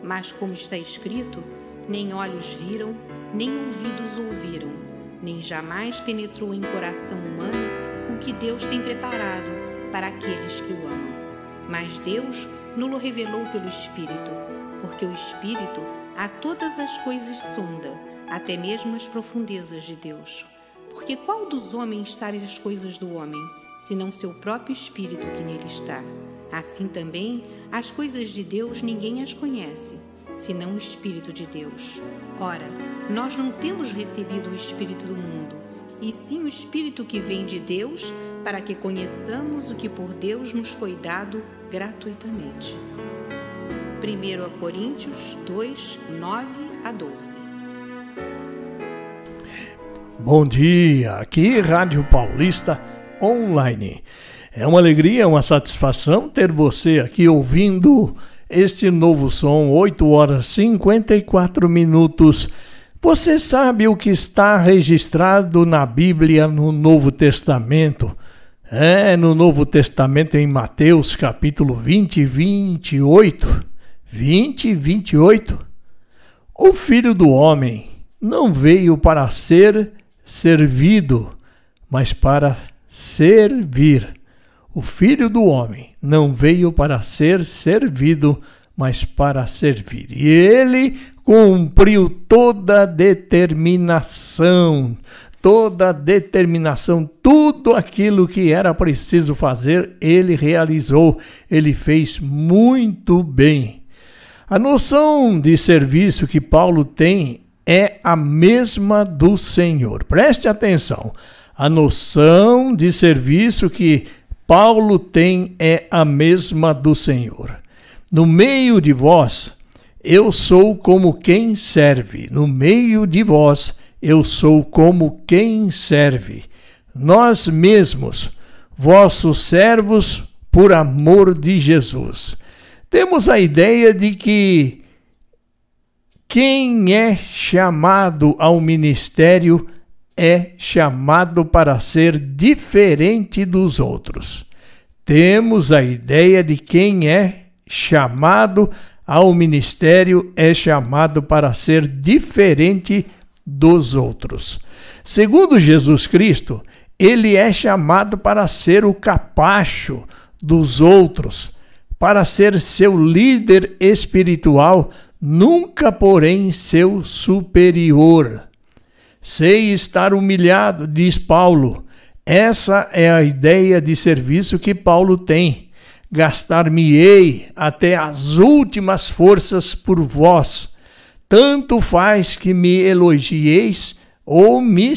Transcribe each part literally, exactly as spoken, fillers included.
Mas como está escrito, nem olhos viram, nem ouvidos ouviram, nem jamais penetrou em coração humano o que Deus tem preparado para aqueles que o amam. Mas Deus nos revelou pelo Espírito, porque o Espírito a todas as coisas sonda, até mesmo as profundezas de Deus. Porque qual dos homens sabe as coisas do homem, senão seu próprio Espírito que nele está? Assim também, as coisas de Deus ninguém as conhece, senão o Espírito de Deus. Ora, nós não temos recebido o Espírito do mundo, e sim o Espírito que vem de Deus, para que conheçamos o que por Deus nos foi dado gratuitamente. primeira Coríntios dois, nove a doze. Bom dia, aqui Rádio Paulista Online. É uma alegria, uma satisfação ter você aqui ouvindo este novo som, oito horas e cinquenta e quatro minutos. Você sabe o que está registrado na Bíblia no Novo Testamento? É, no Novo Testamento em Mateus capítulo vinte, vinte e oito. vinte e vinte e oito. O Filho do Homem não veio para ser servido, mas para servir. O Filho do Homem não veio para ser servido, mas para servir. E ele cumpriu toda a determinação, toda a determinação, tudo aquilo que era preciso fazer, ele realizou, ele fez muito bem. A noção de serviço que Paulo tem é a mesma do Senhor. Preste atenção, a noção de serviço que Paulo tem é a mesma do Senhor. No meio de vós, eu sou como quem serve. No meio de vós, eu sou como quem serve. Nós mesmos, vossos servos, por amor de Jesus. Temos a ideia de que quem é chamado ao ministério é chamado para ser diferente dos outros. Temos a ideia de quem é chamado ao ministério é chamado para ser diferente dos outros. Segundo Jesus Cristo, ele é chamado para ser o capacho dos outros, para ser seu líder espiritual, nunca, porém, seu superior. Sei estar humilhado, diz Paulo. Essa é a ideia de serviço que Paulo tem. Gastar-me-ei até as últimas forças por vós. Tanto faz que me elogieis ou me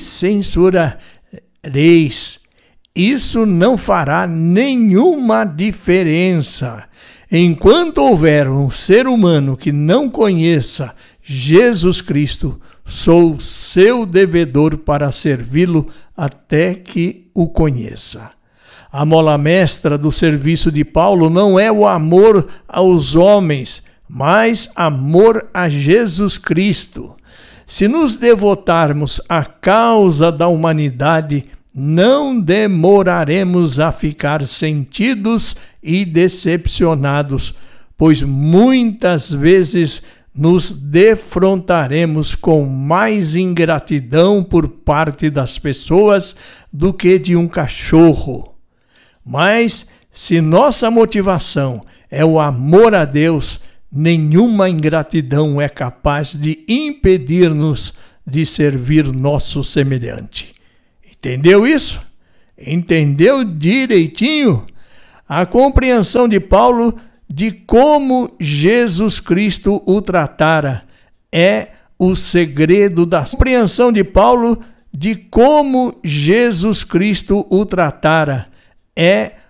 censurareis. Isso não fará nenhuma diferença. Enquanto houver um ser humano que não conheça Jesus Cristo, sou seu devedor para servi-lo até que o conheça. A mola mestra do serviço de Paulo não é o amor aos homens, mas amor a Jesus Cristo. Se nos devotarmos à causa da humanidade, não demoraremos a ficar sentidos e decepcionados, pois muitas vezes nos defrontaremos com mais ingratidão por parte das pessoas do que de um cachorro. Mas, se nossa motivação é o amor a Deus, nenhuma ingratidão é capaz de impedir-nos de servir nosso semelhante. Entendeu isso? Entendeu direitinho? A compreensão de Paulo de como Jesus Cristo o tratara é o segredo da compreensão de Paulo de como Jesus Cristo o tratara é